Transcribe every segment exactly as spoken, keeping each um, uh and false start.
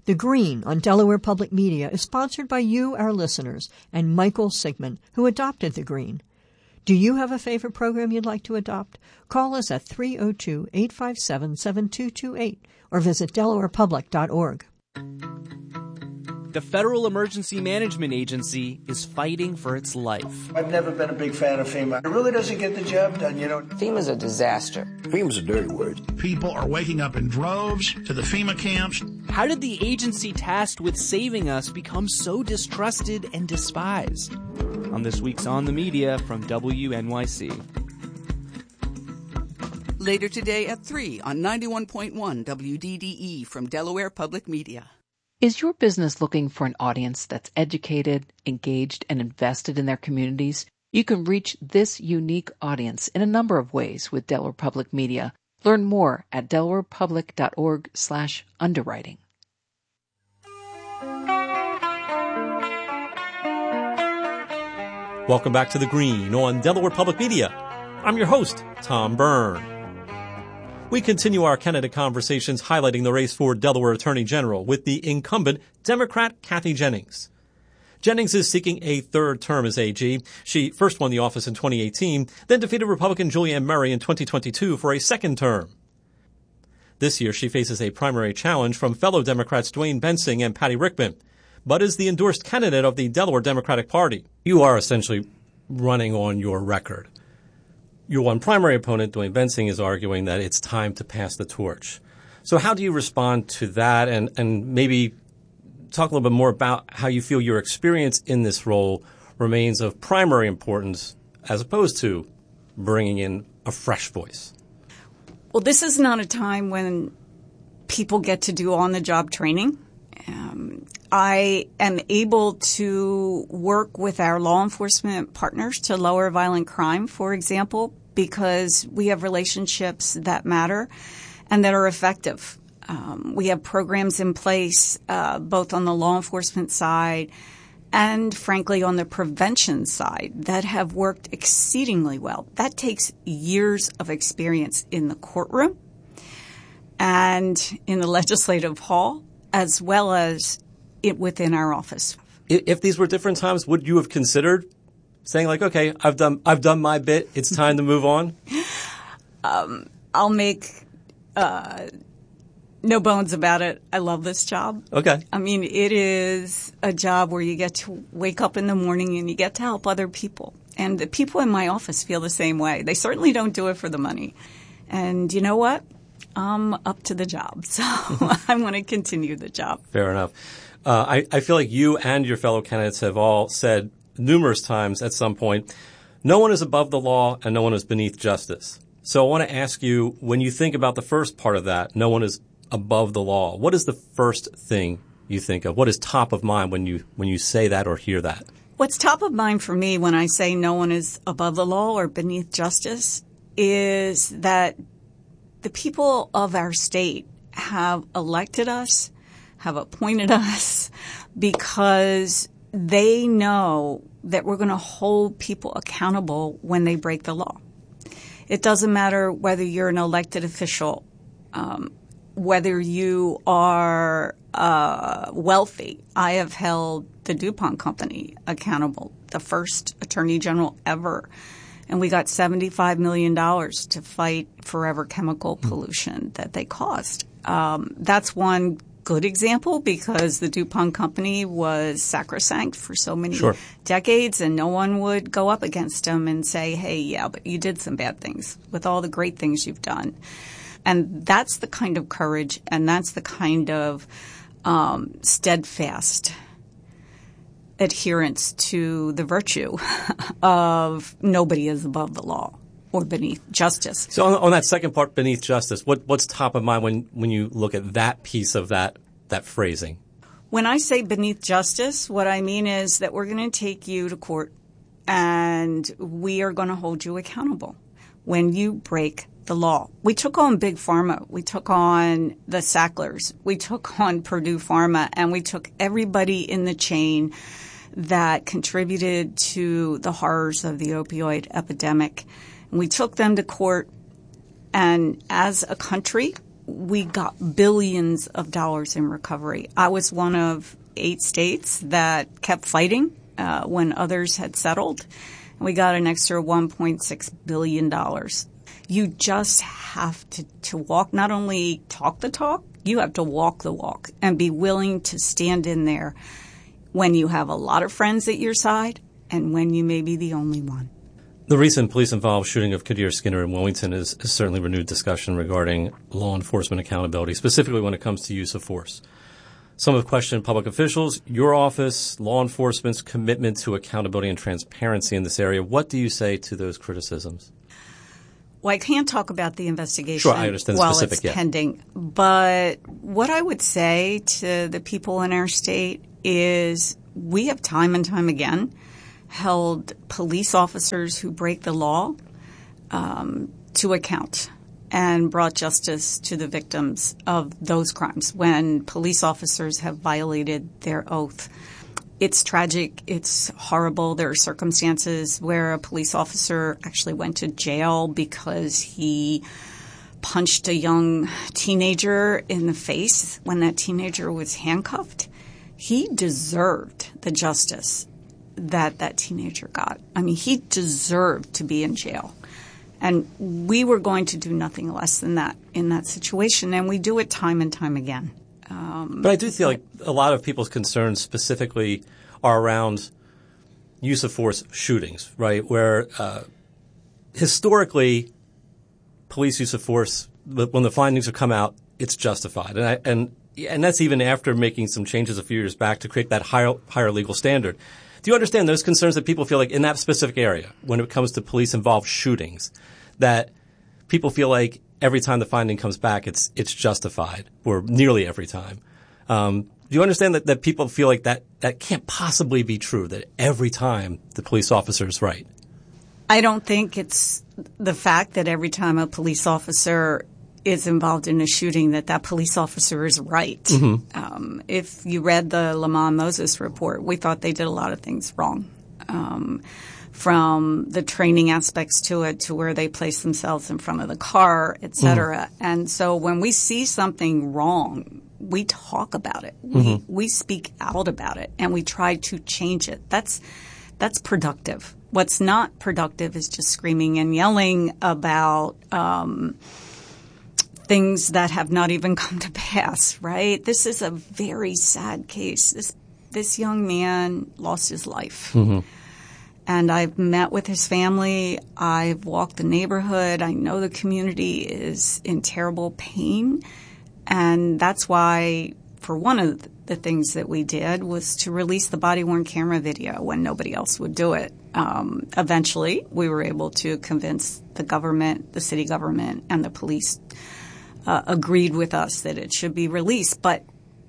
The Green on Delaware Public Media is sponsored by you, our listeners, and Michael Sigmund, who adopted The Green. Do you have a favorite program you'd like to adopt? Call us at three oh two, eight five seven, seven two two eight or visit delaware public dot org. The Federal Emergency Management Agency is fighting for its life. I've never been a big fan of FEMA. It really doesn't get the job done, you know. FEMA's a disaster. FEMA's a dirty word. People are waking up in droves to the FEMA camps. How did the agency tasked with saving us become so distrusted and despised? On this week's On the Media from W N Y C. Later today at three on ninety-one point one W D D E from Delaware Public Media. Is your business looking for an audience that's educated, engaged, and invested in their communities? You can reach this unique audience in a number of ways with Delaware Public Media. Learn more at delaware public dot org slash underwriting. Welcome back to The Green on Delaware Public Media. I'm your host, Tom Byrne. We continue our candidate conversations highlighting the race for Delaware Attorney General with the incumbent Democrat Kathy Jennings. Jennings is seeking a third term as A G. She first won the office in twenty eighteen, then defeated Republican Julianne Murray in twenty twenty-two for a second term. This year, she faces a primary challenge from fellow Democrats Dwayne Bensing and Patty Rickman, but is the endorsed candidate of the Delaware Democratic Party. You are essentially running on your record. Your one primary opponent, Dwayne Bensing, is arguing that it's time to pass the torch. So how do you respond to that, and, and maybe talk a little bit more about how you feel your experience in this role remains of primary importance as opposed to bringing in a fresh voice? Well, this is not a time when people get to do on-the-job training. Um, I am able to work with our law enforcement partners to lower violent crime, for example, because we have relationships that matter and that are effective. Um, we have programs in place uh, both on the law enforcement side and, frankly, on the prevention side that have worked exceedingly well. That takes years of experience in the courtroom and in the legislative hall, as well as it within our office. If these were different times, would you have considered saying, like, okay, I've done I've done my bit, it's time to move on? Um, I'll make uh, no bones about it. I love this job. Okay. I mean, it is a job where you get to wake up in the morning and you get to help other people. And the people in my office feel the same way. They certainly don't do it for the money. And you know what? I'm up to the job, so I'm going to continue the job. Fair enough. Uh, I, I feel like you and your fellow candidates have all said numerous times at some point, no one is above the law and no one is beneath justice. So I want to ask you, when you think about the first part of that, no one is above the law, what is the first thing you think of? What is top of mind when you when you say that or hear that? What's top of mind for me when I say no one is above the law or beneath justice is that the people of our state have elected us, have appointed us, because they know that we're going to hold people accountable when they break the law. It doesn't matter whether you're an elected official, um, whether you are uh, wealthy. I have held the DuPont Company accountable, the first attorney general ever. And we got seventy-five million dollars to fight forever chemical pollution that they caused. Um, that's one good example because the DuPont Company was sacrosanct for so many sure. decades, and no one would go up against them and say, hey, yeah, but you did some bad things with all the great things you've done. And that's the kind of courage and that's the kind of um, steadfast adherence to the virtue of nobody is above the law or beneath justice. So on, on that second part, beneath justice, what, what's top of mind when, when you look at that piece of that that phrasing? When I say beneath justice, what I mean is that we're going to take you to court and we are going to hold you accountable when you break the law. We took on Big Pharma. We took on the Sacklers. We took on Purdue Pharma, and we took everybody in the chain that contributed to the horrors of the opioid epidemic. And we took them to court, and as a country, we got billions of dollars in recovery. I was one of eight states that kept fighting uh, when others had settled. And we got an extra one point six billion dollars. You just have to, to walk, not only talk the talk, you have to walk the walk and be willing to stand in there when you have a lot of friends at your side and when you may be the only one. The recent police-involved shooting of Kadir Skinner in Wilmington is, is certainly renewed discussion regarding law enforcement accountability, specifically when it comes to use of force. Some have questioned public officials, your office, law enforcement's commitment to accountability and transparency in this area. What do you say to those criticisms? Well, I can't talk about the investigation sure, I understand the while specific, it's yeah. pending. But what I would say to the people in our state is we have time and time again held police officers who break the law um, to account and brought justice to the victims of those crimes when police officers have violated their oath. It's tragic. It's horrible. There are circumstances where a police officer actually went to jail because he punched a young teenager in the face when that teenager was handcuffed. He deserved the justice that that teenager got. I mean, he deserved to be in jail. And we were going to do nothing less than that in that situation, and we do it time and time again. Um, but I do feel like a lot of people's concerns specifically are around use of force shootings, right, where uh, historically police use of force, when the findings have come out, it's justified. And I, and and that's even after making some changes a few years back to create that higher higher legal standard. Do you understand those concerns that people feel like in that specific area, when it comes to police-involved shootings, that people feel like every time the finding comes back, it's it's justified, or nearly every time? Um, do you understand that, that people feel like that, that can't possibly be true, that every time the police officer is right? I don't think it's the fact that every time a police officer is involved in a shooting that that police officer is right. Mm-hmm. Um, if you read the Lamont Moses report, we thought they did a lot of things wrong, um, from the training aspects to it to where they place themselves in front of the car, et cetera. Mm-hmm. And so when we see something wrong, we talk about it. Mm-hmm. We we speak out about it, and we try to change it. That's that's productive. What's not productive is just screaming and yelling about um things that have not even come to pass, right? This is a very sad case. This this young man lost his life. Mm-hmm. And I've met with his family. I've walked the neighborhood. I know the community is in terrible pain. And that's why, for one of the things that we did was to release the body-worn camera video when nobody else would do it. Um, eventually, we were able to convince the government, the city government, and the police Uh, agreed with us that it should be released. But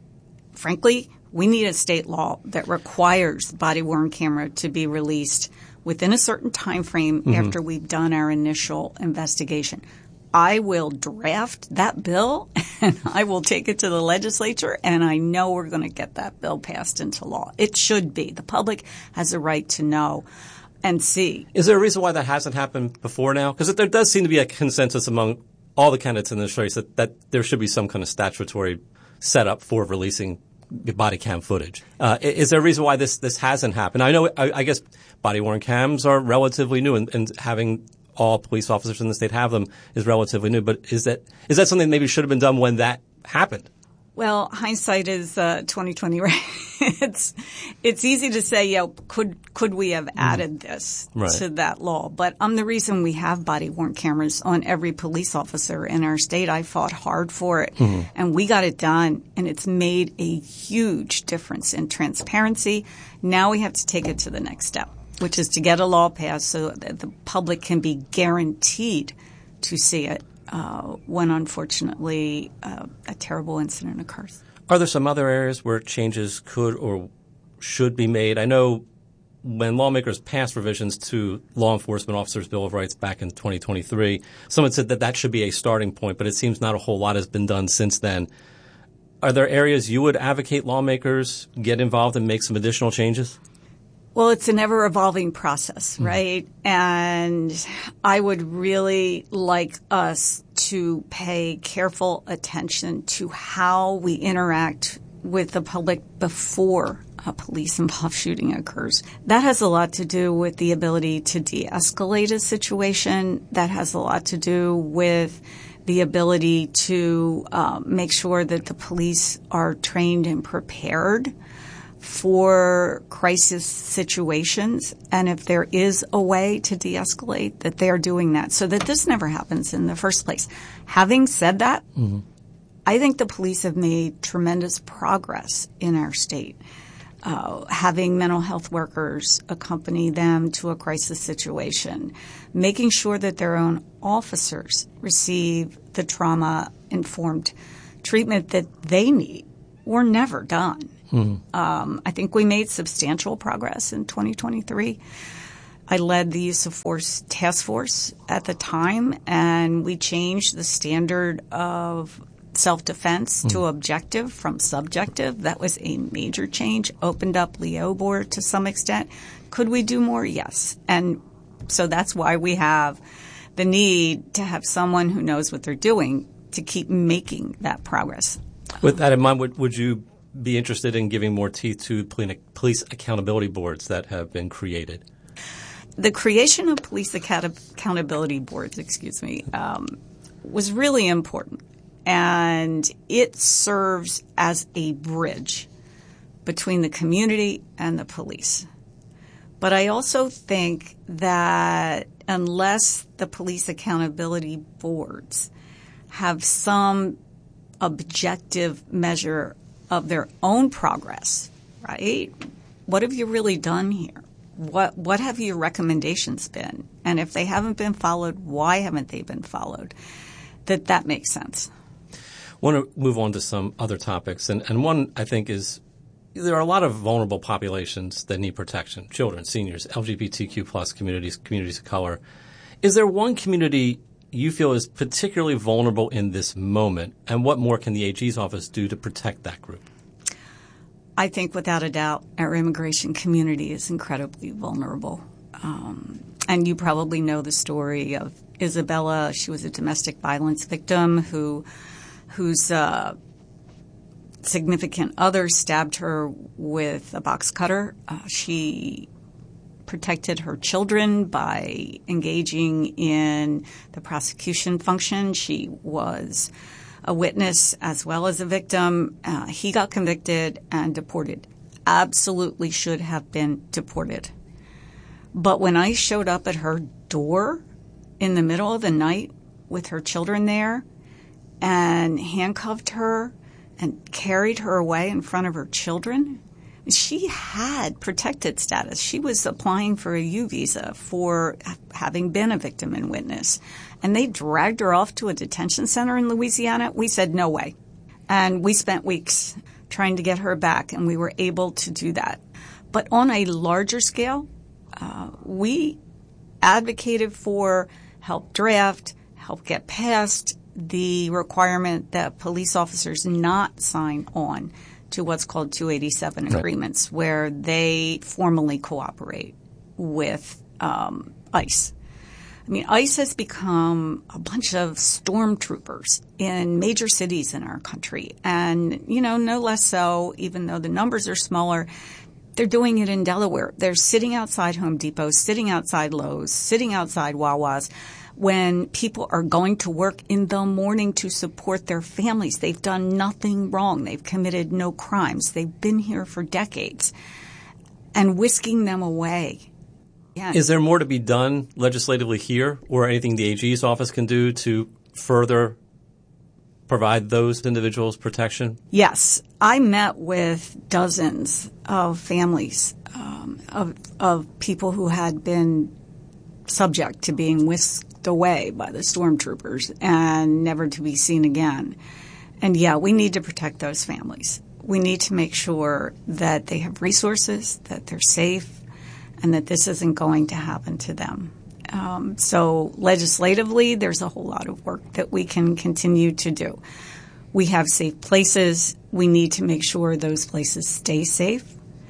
frankly, we need a state law that requires body-worn camera to be released within a certain time frame mm-hmm. after we've done our initial investigation. I will draft that bill and I will take it to the legislature, and I know we're going to get that bill passed into law. It should be. The public has a right to know and see. Is there a reason why that hasn't happened before now? Because there does seem to be a consensus among all the candidates in this race that, that there should be some kind of statutory setup for releasing body cam footage. Uh, is there a reason why this, this hasn't happened? I know, I, I guess body-worn cams are relatively new, and, and having all police officers in the state have them is relatively new. But is that is that something that maybe should have been done when that happened? Well, hindsight is uh, twenty twenty, right? it's it's easy to say, yeah, could could we have added this right. to that law? But um, the reason we have body-worn cameras on every police officer in our state, I fought hard for it, mm-hmm. and we got it done, and it's made a huge difference in transparency. Now we have to take it to the next step, which is to get a law passed so that the public can be guaranteed to see it. Uh, when unfortunately uh, a terrible incident occurs. Are there some other areas where changes could or should be made? I know when lawmakers passed revisions to Law Enforcement Officers' Bill of Rights back in twenty twenty-three, someone said that that should be a starting point, but it seems not a whole lot has been done since then. Are there areas you would advocate lawmakers get involved and make some additional changes? Well, it's an ever-evolving process, right? Mm. And I would really like us to pay careful attention to how we interact with the public before a police-involved shooting occurs. That has a lot to do with the ability to de-escalate a situation. That has a lot to do with the ability to uh, make sure that the police are trained and prepared for crisis situations, and if there is a way to de-escalate, that they are doing that so that this never happens in the first place. Having said that, mm-hmm. I think the police have made tremendous progress in our state. Uh, having mental health workers accompany them to a crisis situation, making sure that their own officers receive the trauma-informed treatment that they need, were never done. Mm-hmm. Um, I think we made substantial progress in twenty twenty-three. I led the use of force task force at the time, and we changed the standard of self-defense mm-hmm. to objective from subjective. That was a major change, opened up Leobor to some extent. Could we do more? Yes. And so that's why we have the need to have someone who knows what they're doing to keep making that progress. With that in mind, would, would you be interested in giving more teeth to police accountability boards that have been created? The creation of police accountability boards, excuse me, um, was really important. And it serves as a bridge between the community and the police. But I also think that unless the police accountability boards have some objective measure of their own progress, right? What have you really done here? What what have your recommendations been? And if they haven't been followed, why haven't they been followed? That that makes sense. I want to move on to some other topics. And, and one, I think, is there are a lot of vulnerable populations that need protection. Children, seniors, L G B T Q plus communities, communities of color. Is there one community you feel is particularly vulnerable in this moment, and what more can the A G's office do to protect that group? I think without a doubt our immigration community is incredibly vulnerable. Um, and you probably know the story of Isabella. She was a domestic violence victim who whose uh, significant other stabbed her with a box cutter. Uh, she protected her children by engaging in the prosecution function. She was a witness as well as a victim. Uh, he got convicted and deported. Absolutely should have been deported. But when I showed up at her door in the middle of the night with her children there and handcuffed her and carried her away in front of her children, she had protected status. She was applying for a U visa for having been a victim and witness. And they dragged her off to a detention center in Louisiana. We said, no way. And we spent weeks trying to get her back, and we were able to do that. But on a larger scale, uh, we advocated for, help draft, help get past the requirement that police officers not sign on to what's called two eighty-seven right. agreements, where they formally cooperate with um, ICE. I mean, ICE has become a bunch of stormtroopers in major cities in our country. And, you know, no less so, even though the numbers are smaller, they're doing it in Delaware. They're sitting outside Home Depot, sitting outside Lowe's, sitting outside Wawa's, when people are going to work in the morning to support their families. They've done nothing wrong. They've committed no crimes. They've been here for decades. And whisking them away. Yeah. Is there more to be done legislatively here, or anything the A G's office can do to further provide those individuals protection? Yes. I met with dozens of families um, of, of people who had been subject to being whisked away by the stormtroopers and never to be seen again. And yeah, we need to protect those families. We need to make sure that they have resources, that they're safe, and that this isn't going to happen to them. Um, so legislatively, there's a whole lot of work that we can continue to do. We have safe places. We need to make sure those places stay safe.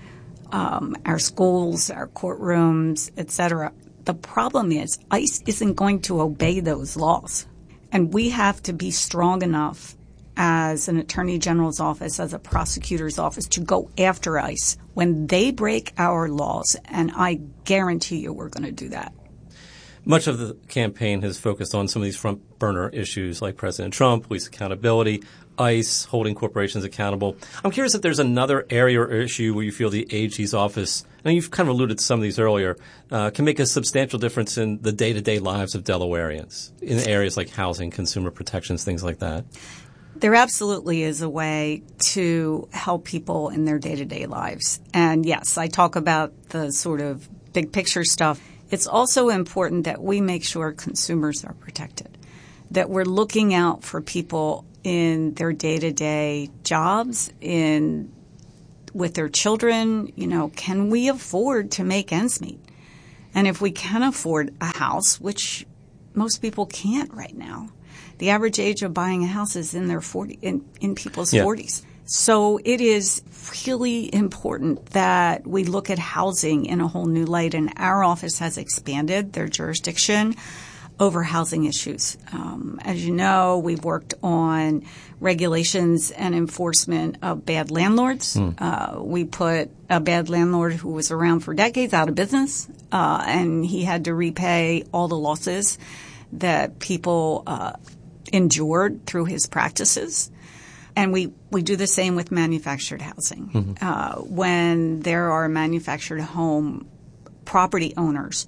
um, our schools, our courtrooms, et cetera. The problem is ICE isn't going to obey those laws. And we have to be strong enough as an attorney general's office, as a prosecutor's office, to go after ICE when they break our laws. And I guarantee you we're going to do that. Much of the campaign has focused on some of these front burner issues like President Trump, police accountability, ICE, holding corporations accountable. I'm curious if there's another area or issue where you feel the A G's office, and you've kind of alluded to some of these earlier, uh, can make a substantial difference in the day-to-day lives of Delawareans in areas like housing, consumer protections, things like that. There absolutely is a way to help people in their day-to-day lives. And yes, I talk about the sort of big picture stuff. It's also important that we make sure consumers are protected, that we're looking out for people in their day-to-day jobs, in with their children. You know, can we afford to make ends meet? And if we can afford a house, which most people can't right now, the average age of buying a house is in their forty in, in people's yeah. forties. So it is really important that we look at housing in a whole new light, and our office has expanded their jurisdiction over housing issues. Um, as you know, we've worked on regulations and enforcement of bad landlords. Mm. Uh, we put a bad landlord who was around for decades out of business, uh, and he had to repay all the losses that people uh, endured through his practices. And we, we do the same with manufactured housing. Mm-hmm. Uh, when there are manufactured home property owners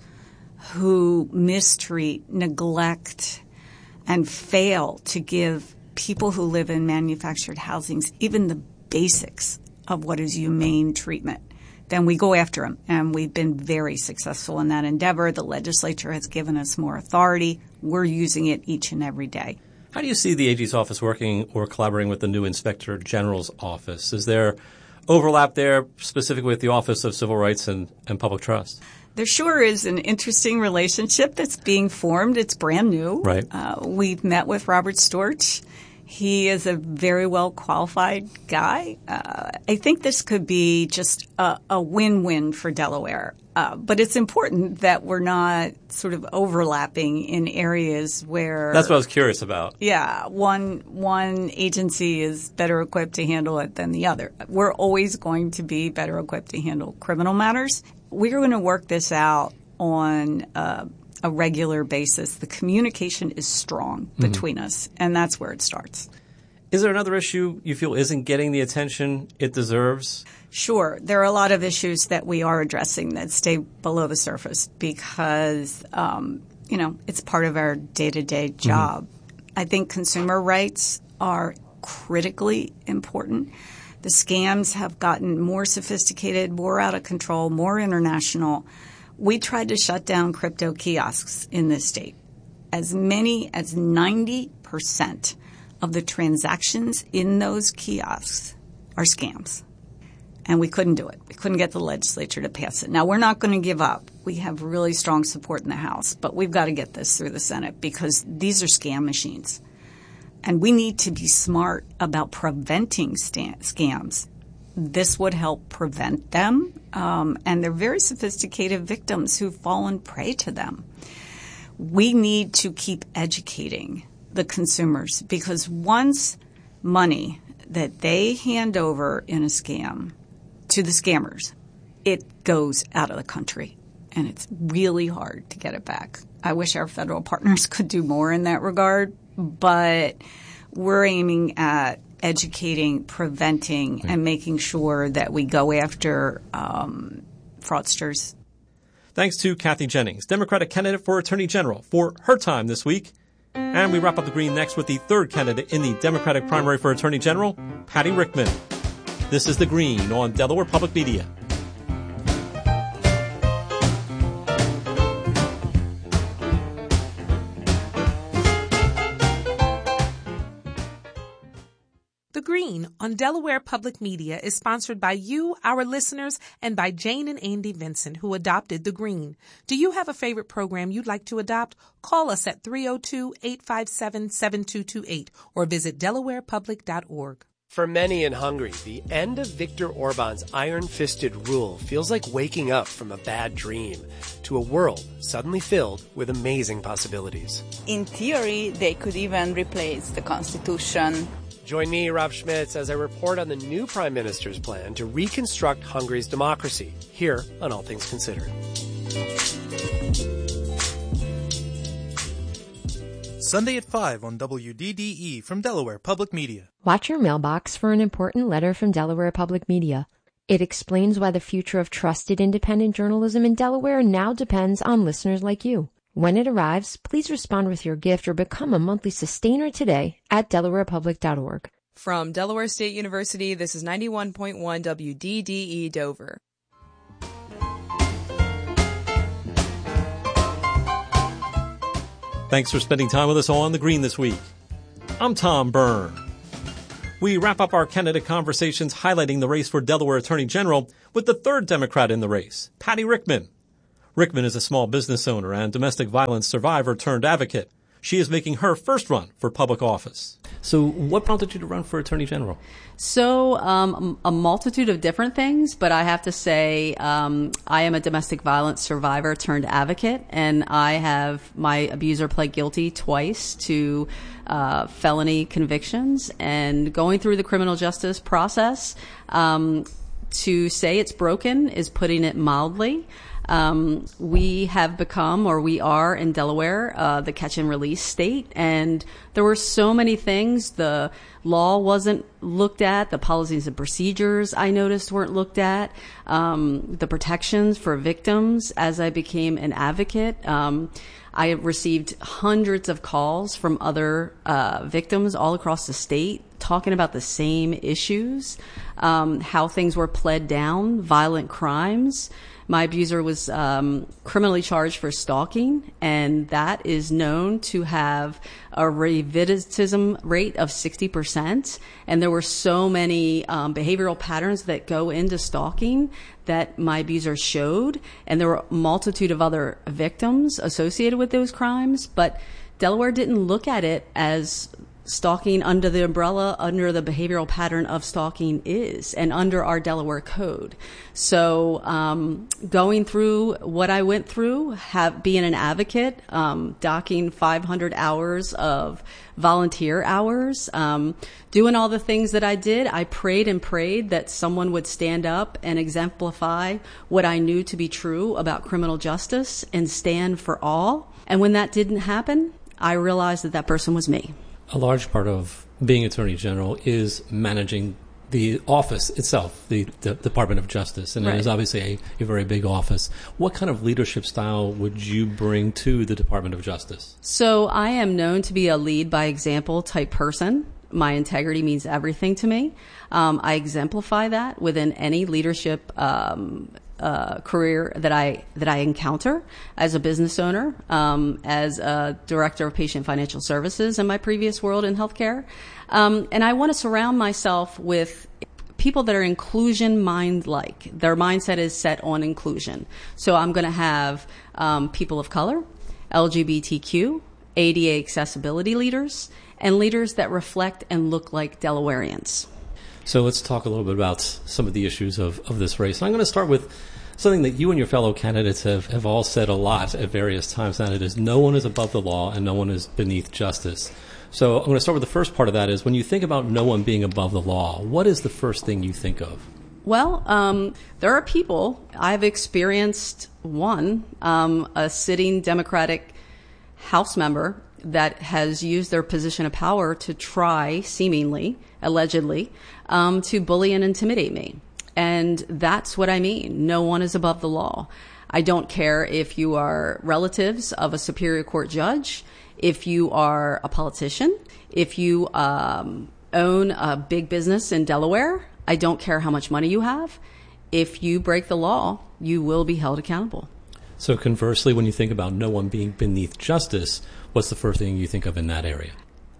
who mistreat, neglect, and fail to give people who live in manufactured housings even the basics of what is humane treatment, then we go after them. And we've been very successful in that endeavor. The legislature has given us more authority. We're using it each and every day. How do you see the A G's office working or collaborating with the new Inspector General's office? Is there overlap there specifically with the Office of Civil Rights and, and Public Trust? There sure is an interesting relationship that's being formed. It's brand new. Right. Uh, we've met with Robert Storch. He is a very well qualified guy. Uh, I think this could be just a, a win-win for Delaware. Uh, but it's important that we're not sort of overlapping in areas where – That's what I was curious about. Yeah. One, one agency is better equipped to handle it than the other. We're always going to be better equipped to handle criminal matters. We're going to work this out on uh, a regular basis. The communication is strong mm-hmm. between us, and that's where it starts. Is there another issue you feel isn't getting the attention it deserves? Sure. There are a lot of issues that we are addressing that stay below the surface because, um, you know, it's part of our day-to-day job. Mm-hmm. I think consumer rights are critically important. The scams have gotten more sophisticated, more out of control, more international. We tried to shut down crypto kiosks in this state. As many as ninety percent of the transactions in those kiosks are scams. And we couldn't do it. We couldn't get the legislature to pass it. Now, we're not going to give up. We have really strong support in the House, but we've got to get this through the Senate because these are scam machines. And we need to be smart about preventing sta- scams. This would help prevent them. Um, and they're very sophisticated victims who've fallen prey to them. We need to keep educating the consumers because once money that they hand over in a scam to the scammers, it goes out of the country. And it's really hard to get it back. I wish our federal partners could do more in that regard. But we're aiming at educating, preventing, and making sure that we go after um, fraudsters. Thanks to Kathy Jennings, Democratic candidate for Attorney General, for her time this week. And we wrap up the green next with the third candidate in the Democratic primary for Attorney General, Patty Rickman. This is The Green on Delaware Public Media. The Green on Delaware Public Media is sponsored by you, our listeners, and by Jane and Andy Vincent, who adopted The Green. Do you have a favorite program you'd like to adopt? Call us at three oh two, eight five seven, seven two two eight or visit delaware public dot org. For many in Hungary, the end of Viktor Orban's iron-fisted rule feels like waking up from a bad dream to a world suddenly filled with amazing possibilities. In theory, they could even replace the constitution. Join me, Rob Schmitz, as I report on the new Prime Minister's plan to reconstruct Hungary's democracy, here on All Things Considered. Sunday at five on W D D E from Delaware Public Media. Watch your mailbox for an important letter from Delaware Public Media. It explains why the future of trusted independent journalism in Delaware now depends on listeners like you. When it arrives, please respond with your gift or become a monthly sustainer today at delaware public dot org. From Delaware State University, this is ninety-one point one W D D E Dover. Thanks for spending time with us on The Green this week. I'm Tom Byrne. We wrap up our candidate conversations highlighting the race for Delaware Attorney General with the third Democrat in the race, Patty Rickman. Rickman is a small business owner and domestic violence survivor turned advocate. She is making her first run for public office. So what prompted you to run for Attorney General? So um, a multitude of different things, but I have to say um, I am a domestic violence survivor turned advocate, and I have my abuser pled guilty twice to uh, felony convictions. And going through the criminal justice process, um, to say it's broken is putting it mildly. Um, we have become, or we are in Delaware, uh, the catch and release state. And there were so many things. The law wasn't looked at. The policies and procedures I noticed weren't looked at. Um, the protections for victims as I became an advocate. Um, I received hundreds of calls from other uh, victims all across the state talking about the same issues, um, how things were pled down, violent crimes. My abuser was um, criminally charged for stalking, and that is known to have a recidivism rate of sixty percent. And there were so many um, behavioral patterns that go into stalking that my abuser showed, and there were a multitude of other victims associated with those crimes. But Delaware didn't look at it as stalking under the umbrella, under the behavioral pattern of stalking is, and under our Delaware code. So um, going through what I went through, have, being an advocate, um, docking five hundred hours of volunteer hours, um, doing all the things that I did, I prayed and prayed that someone would stand up and exemplify what I knew to be true about criminal justice and stand for all. And when that didn't happen, I realized that that person was me. A large part of being Attorney General is managing the office itself, the, the Department of Justice, and right. It is obviously a, a very big office. What kind of leadership style would you bring to the Department of Justice? So I am known to be a lead by example type person. My integrity means everything to me. Um, I exemplify that within any leadership um Uh, career that I that I encounter as a business owner, um, as a director of patient financial services in my previous world in healthcare, um, and I want to surround myself with people that are inclusion mind-like. Their mindset is set on inclusion. So I'm going to have um, people of color, L G B T Q, A D A accessibility leaders, and leaders that reflect and look like Delawareans. So let's talk a little bit about some of the issues of, of this race. And I'm going to start with something that you and your fellow candidates have, have all said a lot at various times, and it is no one is above the law and no one is beneath justice. So I'm going to start with the first part of that is when you think about no one being above the law, what is the first thing you think of? Well, um, there are people. I've experienced one, um, a sitting Democratic House member that has used their position of power to try, seemingly, allegedly, um, to bully and intimidate me. And that's what I mean. No one is above the law. I don't care if you are relatives of a Superior Court judge, if you are a politician, if you um, own a big business in Delaware. I don't care how much money you have. If you break the law, you will be held accountable. So conversely, when you think about no one being beneath justice, what's the first thing you think of in that area?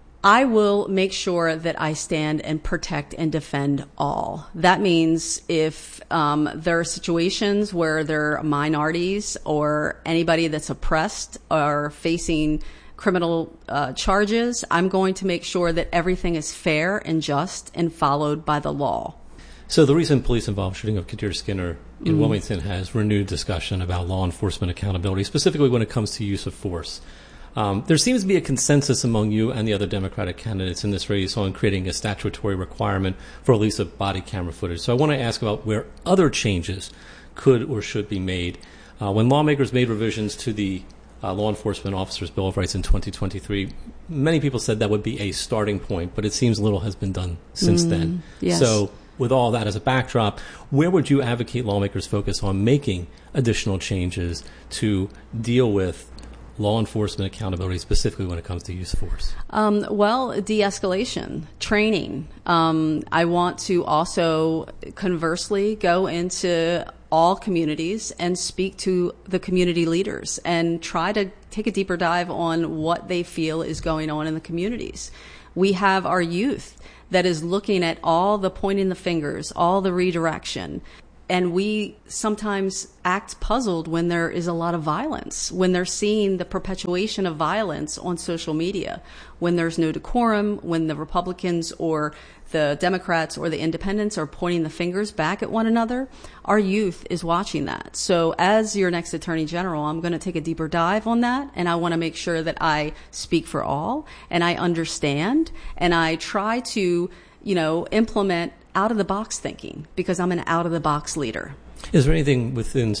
I will make sure that I stand and protect and defend all. That means if um, there are situations where there are minorities or anybody that's oppressed or facing criminal uh, charges. I'm going to make sure that everything is fair and just and followed by the law. So the recent police-involved shooting of Kadir Skinner in Mhm. Wilmington has renewed discussion about law enforcement accountability, specifically when it comes to use of force. Um, there seems to be a consensus among you and the other Democratic candidates in this race on creating a statutory requirement for release of body camera footage. So I want to ask about where other changes could or should be made. Uh, when lawmakers made revisions to the uh, Law Enforcement Officers Bill of Rights in twenty twenty-three, many people said that would be a starting point, but it seems little has been done since Mm, then. yes. So with all that as a backdrop, where would you advocate lawmakers focus on making additional changes to deal with law enforcement accountability, specifically when it comes to use of force? Um, well, de-escalation, training. Um, I want to also, conversely, go into all communities and speak to the community leaders and try to take a deeper dive on what they feel is going on in the communities. We have our youth that is looking at all the pointing the fingers, all the redirection. And we sometimes act puzzled when there is a lot of violence, when they're seeing the perpetuation of violence on social media, when there's no decorum, when the Republicans or the Democrats or the independents are pointing the fingers back at one another. Our youth is watching that. So as your next Attorney General, I'm going to take a deeper dive on that, and I want to make sure that I speak for all, and I understand, and I try to, you know, implement out-of-the-box thinking, because I'm an out-of-the-box leader. Is there anything within